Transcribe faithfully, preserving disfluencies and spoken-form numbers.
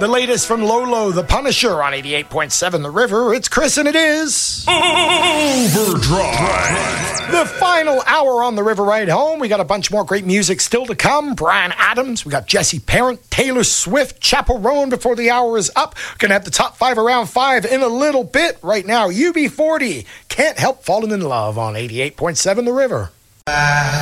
The latest from Lolo, the Punisher on eighty-eight point seven The River. It's Chris and it is Overdrive. The final hour on the River Ride Home. We got a bunch more great music still to come. Bryan Adams, we got Jesse Parent, Taylor Swift, Chappell Roan before the hour is up. Gonna have the top five around five in a little bit. Right now, U B forty, Can't Help Falling in Love on eighty-eight point seven The River.